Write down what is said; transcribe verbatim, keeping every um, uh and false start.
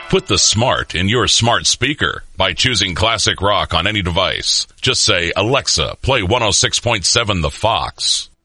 Put the smart in your smart speaker by choosing classic rock on any device. Just say, Alexa, play one oh six point seven The Fox.